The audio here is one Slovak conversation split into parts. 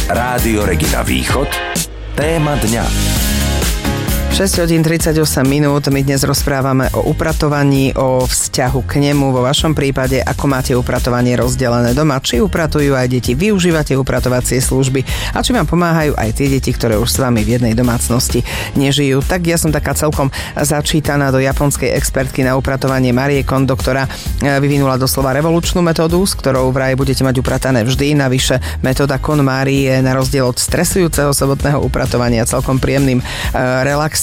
Rádio Regina Východ. Téma dňa. 6 hodín 38 minút. My dnes rozprávame o upratovaní, o vzťahu k nemu. Vo vašom prípade, ako máte upratovanie rozdelené doma, či upratujú aj deti, využívate upratovacie služby a či vám pomáhajú aj tie deti, ktoré už s vami v jednej domácnosti nežijú. Tak ja som taká celkom začítaná do japonskej expertky na upratovanie Marie Kondo, ktorá vyvinula doslova revolučnú metódu, s ktorou vraj budete mať upratané vždy. Navyše metóda KonMari je na rozdiel od stresujúceho sobotného upratovania celkom príjemným relaxom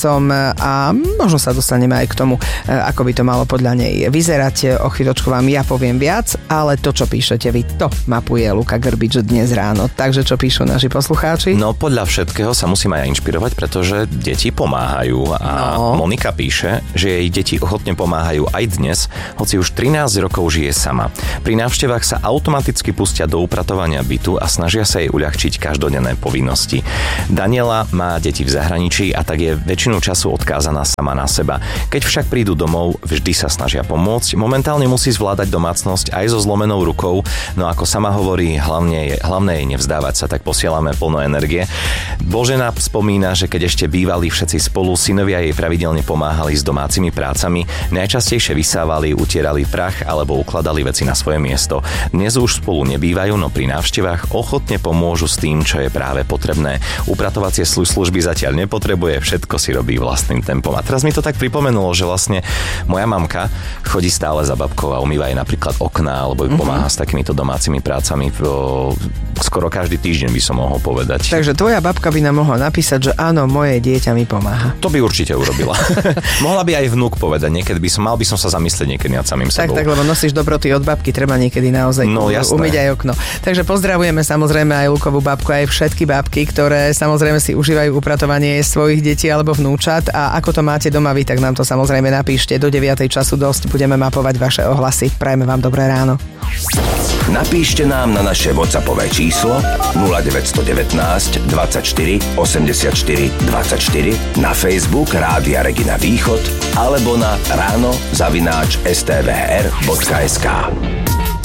a možno sa dostaneme aj k tomu, ako by to malo podľa nej vyzerať. O chvíľočku vám ja poviem viac, ale to, čo píšete vy, to mapuje Luka Grbič dnes ráno. Takže čo píšu naši poslucháči? No podľa všetkého sa musím aj inšpirovať, pretože deti pomáhajú a Monika píše, že jej deti ochotne pomáhajú aj dnes, hoci už 13 rokov žije sama. Pri návštevách sa automaticky pustia do upratovania bytu a snažia sa jej uľahčiť každodenné povinnosti. Daniela má deti v zahraničí a tak je väčšinu času odkázaná sama na seba. Keď však prídu domov, vždy sa snažia pomôcť. Momentálne musí zvládať domácnosť aj so zlomenou rukou, no ako sama hovorí, hlavné je nevzdávať sa, tak posielame plno energie. Božena spomína, že keď ešte bývali všetci spolu, synovia jej pravidelne pomáhali s domácimi prácami, najčastejšie vysávali, utierali prach alebo ukladali veci na svoje miesto. Dnes už spolu nebývajú, no pri návštevách ochotne pomôžu s tým, čo je práve potrebné. Upratovacie služby zatiaľ nepotrebuje, všetko si robí vlastným tempom. A teraz mi to tak pripomenulo, že vlastne moja mamka chodí stále za babkou a umýva jej napríklad okná, alebo ju pomáha s takýmito domácimi prácami skoro každý týždeň, by som mohol povedať. Takže tvoja babka by nám mohla napísať, že áno, moje dieťa mi pomáha. To by určite urobila. Mohla by aj vnúk povedať, niekedy mal by som sa zamyslieť niekedy nad samým sebou. Tak, lebo nosíš dobroty od babky, treba niekedy naozaj umyť aj okno. Takže pozdravujeme samozrejme aj Lukovú babku, aj všetky babky, ktoré samozrejme si užívajú upratovanie svojich detí alebo vnúčat, a ako to máte doma vy, tak nám to samozrejme napíšte. Do 9. času dosť budeme mapovať vaše ohlasy. Prajme vám dobré ráno. Napíšte nám na naše WhatsAppové číslo 0919 24 84 24, na Facebook Rádia Regina Východ alebo na ráno@stvr.sk.